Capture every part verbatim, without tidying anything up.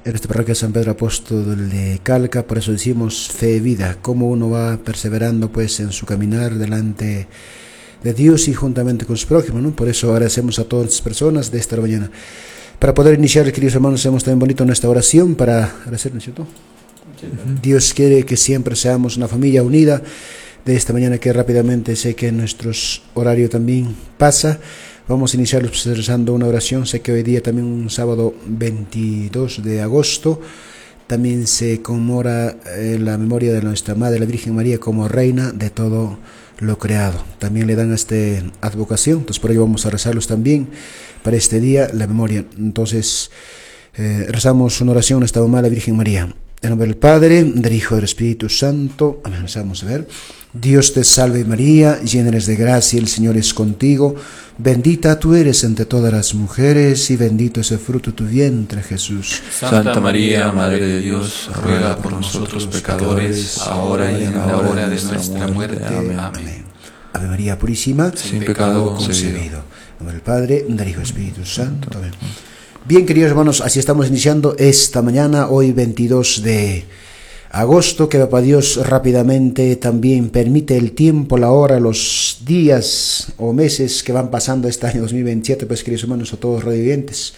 en esta parroquia San Pedro Apóstol de Calca. Por eso decimos fe y vida, cómo uno va perseverando pues en su caminar delante de Dios y juntamente con su prójimo, ¿no? Por eso agradecemos a todas las personas de esta mañana. Para poder iniciar, queridos hermanos, hacemos también bonito nuestra oración para agradecer, ¿no es cierto? Uh-huh. Dios quiere que siempre seamos una familia unida. De esta mañana que rápidamente sé que nuestro horario también pasa, vamos a iniciar rezando una oración. Sé que hoy día también un sábado veintidós de agosto también se conmemora eh, la memoria de nuestra Madre la Virgen María como reina de todo lo creado. También le dan esta advocación, entonces por ello vamos a rezarlos también para este día la memoria. Entonces eh, rezamos una oración a nuestra Mamá la Virgen María. En nombre del Padre, del Hijo y del Espíritu Santo. Amén. Vamos a ver. Dios te salve María, llena eres de gracia, el Señor es contigo. Bendita tú eres entre todas las mujeres y bendito es el fruto de tu vientre, Jesús. Santa María, Madre de Dios, ruega por nosotros pecadores, ahora y en la hora de nuestra muerte. Amén. Amén. Ave María Purísima, sin pecado concebido. En nombre del Padre, del Hijo y del Espíritu Santo. Amén. Bien, queridos hermanos, así estamos iniciando esta mañana, hoy veintidós de agosto, que para Dios rápidamente también permite el tiempo, la hora, los días o meses que van pasando este año dos mil veintisiete, pues queridos hermanos, a todos radiantes.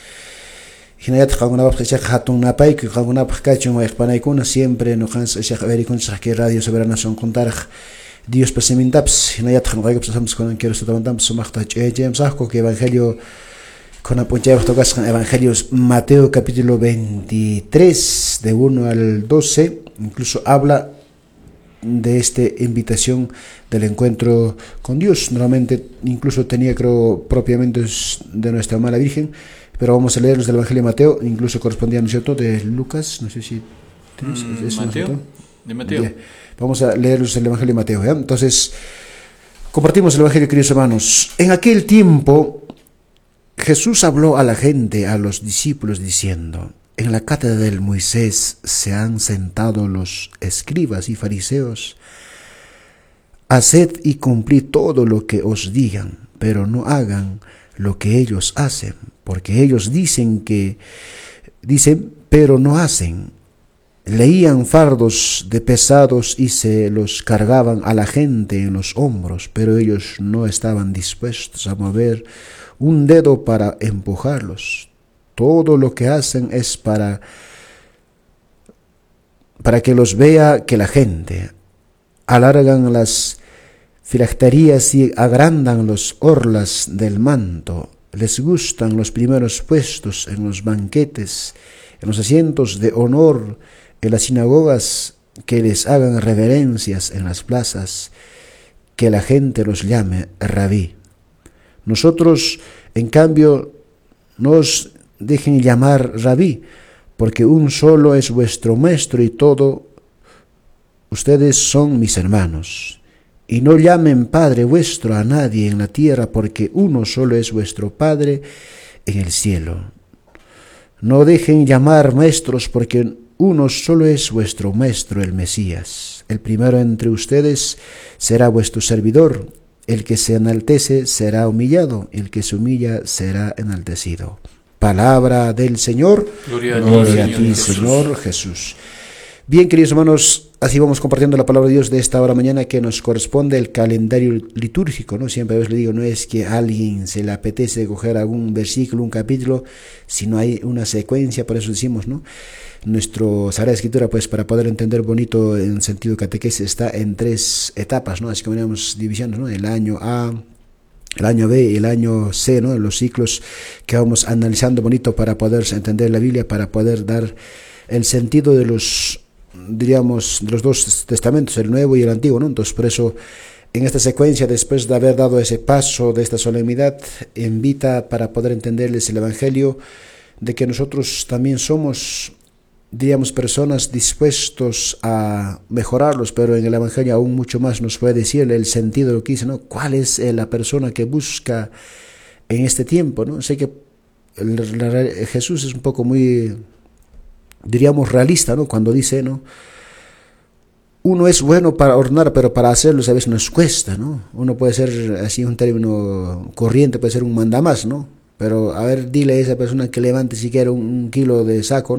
Siempre nos que Radio Soberana son contar Dios pesemintaps, que Evangelio con apuntados tocas en Evangelios Mateo capítulo veintitrés de uno al doce, incluso habla de esta invitación del encuentro con Dios. Normalmente incluso tenía, creo, propiamente de nuestra Mamá la Virgen, pero vamos a leerlos del Evangelio de Mateo, incluso correspondía, ¿no es cierto?, de Lucas, no sé si tienes mm, eso, Mateo, ¿no? de Mateo. Bien. Vamos a leerlos del Evangelio de Mateo, ¿ya? Entonces, compartimos el Evangelio, queridos hermanos. En aquel tiempo Jesús habló a la gente, a los discípulos, diciendo: en la cátedra del Moisés se han sentado los escribas y fariseos. Haced y cumplid todo lo que os digan, pero no hagan lo que ellos hacen, porque ellos dicen que dicen, pero no hacen. Leían fardos de pesados y se los cargaban a la gente en los hombros, pero ellos no estaban dispuestos a mover un dedo para empujarlos. Todo lo que hacen es para, para que los vea que la gente. Alargan las filacterías y agrandan los orlas del manto. Les gustan los primeros puestos en los banquetes, en los asientos de honor, en las sinagogas, que les hagan reverencias en las plazas, que la gente los llame rabí. Nosotros, en cambio, no os dejen llamar rabí, porque un solo es vuestro maestro y todo ustedes son mis hermanos. Y no llamen Padre vuestro a nadie en la tierra, porque uno solo es vuestro Padre en el cielo. No dejen llamar maestros, porque uno solo es vuestro maestro, el Mesías. El primero entre ustedes será vuestro servidor. El que se enaltece será humillado, el que se humilla será enaltecido. Palabra del Señor. Gloria a, Gloria ti, a ti, Señor, Señor Jesús. Jesús. Bien, queridos hermanos, así vamos compartiendo la palabra de Dios de esta hora mañana que nos corresponde el calendario litúrgico, ¿no? Siempre os le digo, no es que a alguien se le apetece coger algún versículo, un capítulo, sino hay una secuencia, por eso decimos, ¿no? Nuestro Sagrada Escritura, pues para poder entender bonito en sentido catequesis, está en tres etapas, ¿no? Así que veníamos divisiones, ¿no? El año A, el año B y el año C, ¿no? Los ciclos que vamos analizando bonito para poder entender la Biblia, para poder dar el sentido de los, diríamos, de los dos testamentos, el Nuevo y el Antiguo, ¿no? Entonces, por eso, en esta secuencia, después de haber dado ese paso de esta solemnidad, invita para poder entenderles el Evangelio de que nosotros también somos, diríamos, personas dispuestos a mejorarlos, pero en el Evangelio aún mucho más nos puede decir el sentido de lo que dice, ¿no? ¿Cuál es la persona que busca en este tiempo, ¿no? Sé que el, el, Jesús es un poco muy, diríamos, realista, ¿no? Cuando dice, ¿no? Uno es bueno para ordenar, pero para hacerlo a veces nos cuesta, ¿no? Uno puede ser, así un término corriente, puede ser un mandamás, ¿no? Pero, a ver, dile a esa persona que levante siquiera un, un kilo de saco, ¿no?